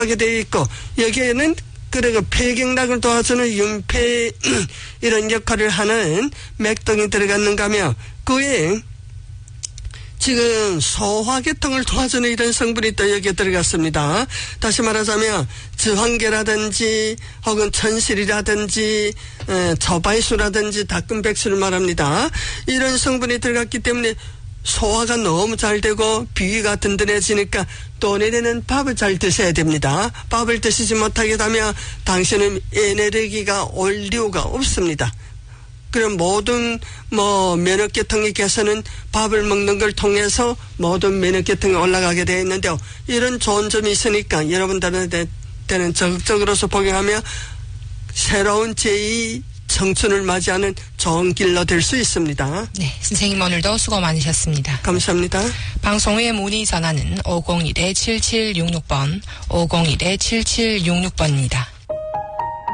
하게 되어 있고 여기에는 그리고 폐경락을 도와주는 윤폐 이런 역할을 하는 맥등이 들어갔는가 하며 그에 지금 소화계통을 도와주는 이런 성분이 또 여기에 들어갔습니다. 다시 말하자면 저항계라든지 혹은 천실이라든지 저발수라든지 닭금백수를 말합니다. 이런 성분이 들어갔기 때문에 소화가 너무 잘 되고 비위가 든든해지니까 또 내내는 밥을 잘 드셔야 됩니다. 밥을 드시지 못하게 되면 당신은 에너지가 올 이유가 없습니다. 그럼 모든 면역계통의 개선은 밥을 먹는 걸 통해서 모든 면역계통이 올라가게 되어 있는데요. 이런 좋은 점이 있으니까 여러분들한테는 적극적으로서 복용하며 새로운 제2 청춘을 맞이하는 좋은 길로 될 수 있습니다. 네, 선생님 오늘도 수고 많으셨습니다. 감사합니다. 방송 후에 문의 전화는 501-7766번, 501-7766번입니다.